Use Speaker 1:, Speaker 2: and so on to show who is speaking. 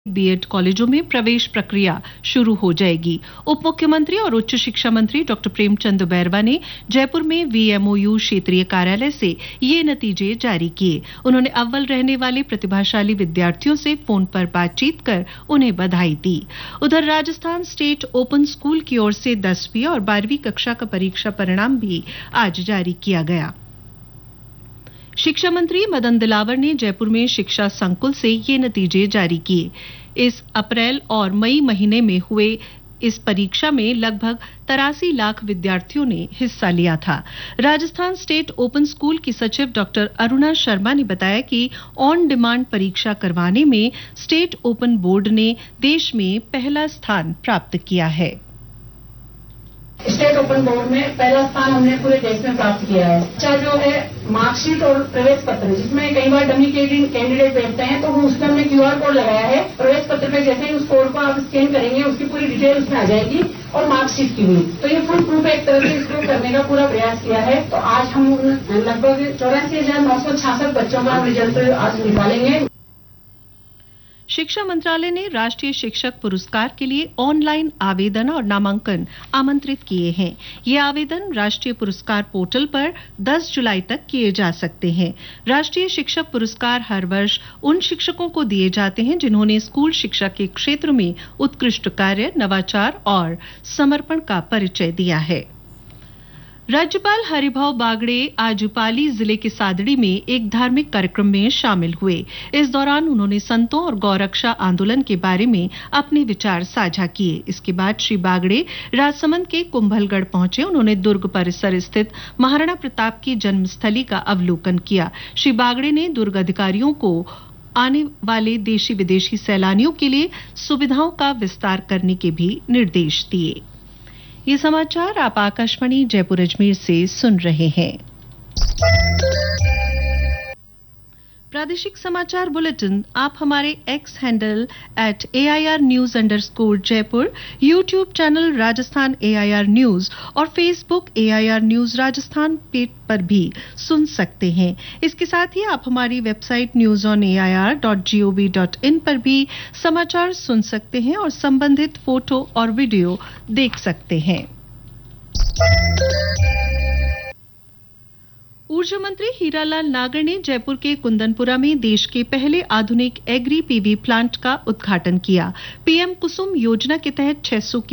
Speaker 1: BEd कॉलेजों में प्रवेश प्रक्रिया शुरू हो जाएगी। उप मुख्यमंत्री और उच्च शिक्षा मंत्री डॉक्टर प्रेमचंद बैरवा ने जयपुर में वीएमओयू क्षेत्रीय कार्यालय से ये नतीजे जारी किए। उन्होंने अव्वल रहने वाले प्रतिभाशाली विद्यार्थियों से फोन पर बातचीत कर उन्हें बधाई दी। उधर राजस्थान स्टेट ओपन स्कूल की ओर से 10वीं और 12वीं कक्षा का परीक्षा परिणाम भी आज जारी किया गया। शिक्षा मंत्री मदन दिलावर ने जयपुर में शिक्षा संकुल से ये नतीजे जारी किए। इस अप्रैल और मई महीने में हुए इस परीक्षा में लगभग 83 लाख विद्यार्थियों ने हिस्सा लिया था। राजस्थान स्टेट ओपन स्कूल की सचिव डॉक्टर अरुणा शर्मा ने बताया कि ऑन डिमांड परीक्षा करवाने में स्टेट ओपन बोर्ड ने देश में पहला स्थान प्राप्त किया है।
Speaker 2: स्टेट ओपन बोर्ड में पहला स्थान हमने पूरे देश में प्राप्त किया है। अच्छा जो है मार्कशीट और प्रवेश पत्र, जिसमें कई बार डमी कैंडिडेट बैठते हैं, तो उसमें हमने QR कोड लगाया है। प्रवेश पत्र पे जैसे ही उस कोड को आप स्कैन करेंगे, उसकी पूरी डिटेल उसमें आ जाएगी और मार्कशीट की भी। तो ये फुल प्रूफ एक तरह से इसको करने का पूरा प्रयास किया है। तो आज हम लगभग 84,966 बच्चों का रिजल्ट आज निकालेंगे।
Speaker 1: शिक्षा मंत्रालय ने राष्ट्रीय शिक्षक पुरस्कार के लिए ऑनलाइन आवेदन और नामांकन आमंत्रित किए हैं। ये आवेदन राष्ट्रीय पुरस्कार पोर्टल पर 10 जुलाई तक किए जा सकते हैं। राष्ट्रीय शिक्षक पुरस्कार हर वर्ष उन शिक्षकों को दिए जाते हैं जिन्होंने स्कूल शिक्षा के क्षेत्र में उत्कृष्ट कार्य, नवाचार और समर्पण का परिचय दिया है। राज्यपाल हरिभाऊ बागड़े आज पाली जिले के सादड़ी में एक धार्मिक कार्यक्रम में शामिल हुए। इस दौरान उन्होंने संतों और गौरक्षा आंदोलन के बारे में अपने विचार साझा किए। इसके बाद श्री बागड़े राजसमंद के कुंभलगढ़ पहुंचे। उन्होंने दुर्ग परिसर स्थित महाराणा प्रताप की जन्मस्थली का अवलोकन किया। श्री बागड़े ने दुर्ग अधिकारियों को आने वाले देशी विदेशी सैलानियों के लिए सुविधाओं का विस्तार करने के भी निर्देश दिए। ये समाचार आप आकाशवाणी जयपुर अजमेर से सुन रहे हैं। प्रादेशिक समाचार बुलेटिन आप हमारे x handle @AIR News_ Jaipur, YouTube channel Rajasthan AIR news और Facebook AIR news Rajasthan page पर भी सुन सकते हैं। इसके साथ ही आप हमारी वेबसाइट newsonair.gov.in पर भी समाचार सुन सकते हैं और संबंधित फोटो और वीडियो देख सकते हैं। ऊर्जा मंत्री हीरालाल नागर ने जयपुर के कुंदनपुरा में देश के पहले आधुनिक एग्री PV प्लांट का उद्घाटन किया। PM कुसुम योजना के तहत 600